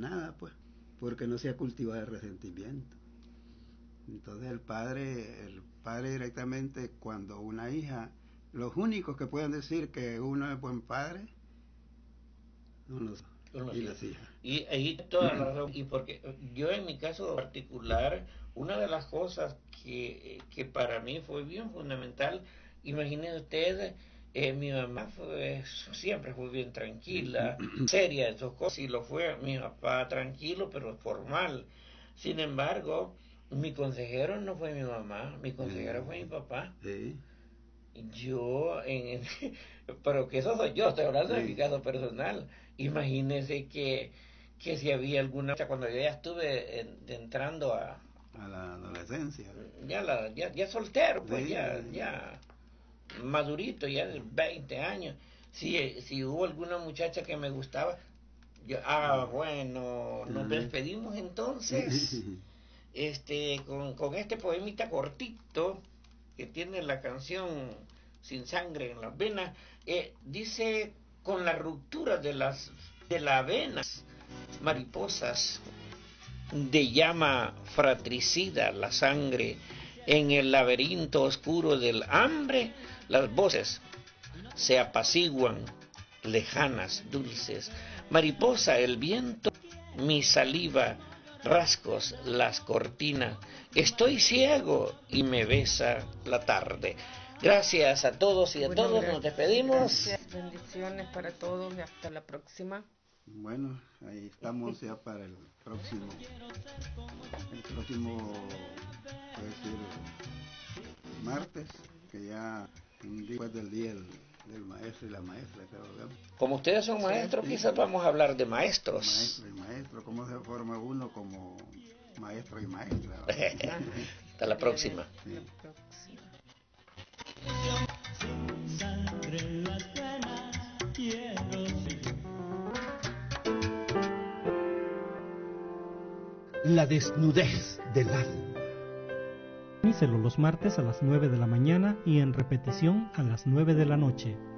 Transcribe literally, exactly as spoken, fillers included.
nada, pues, porque no se ha cultivado el resentimiento. Entonces el padre, el padre directamente, cuando una hija, los únicos que pueden decir que uno es buen padre son los y las hijas. Y ahí toda la razón, y porque yo en mi caso particular, una de las cosas que, que para mí fue bien fundamental, imagínense ustedes, eh, mi mamá fue, siempre fue bien tranquila, seria en sus cosas, y lo fue mi papá tranquilo pero formal. Sin embargo, mi consejero no fue mi mamá, mi consejero Sí. fue mi papá. Sí. Yo, en, pero que eso soy yo, estoy hablando Sí. de mi caso personal. Imagínense que, que si había alguna, cuando yo ya estuve en, entrando a, a la adolescencia, ya, la, ya, ya soltero, pues sí, ya, sí. ya madurito, ya de veinte años, si, si hubo alguna muchacha que me gustaba, yo, ah, bueno, nos despedimos entonces, este, con, con este poemita cortito, que tiene la canción Sin Sangre en las Venas, eh, dice, con la ruptura de las de las venas, mariposas de llama fratricida la sangre, en el laberinto oscuro del hambre, las voces se apaciguan, lejanas, dulces, mariposa el viento, mi saliva, rascos las cortinas, estoy ciego y me besa la tarde. Gracias a todos y a bueno, todos, gracias, nos despedimos. Gracias, bendiciones para todos y hasta la próxima. Bueno, ahí estamos ya para el próximo, el próximo, puede decir, martes, que ya después del día del, del maestro y la maestra, creo, ¿verdad? Como ustedes son maestros, sí, quizás vamos a hablar de maestros. Maestro y maestro, cómo se forma uno como maestro y maestra. Hasta la próxima. Sí. La próxima. Sin sangre en las venas, quiero seguir. La desnudez del alma. Míselo los martes a las nueve de la mañana y en repetición a las nueve de la noche.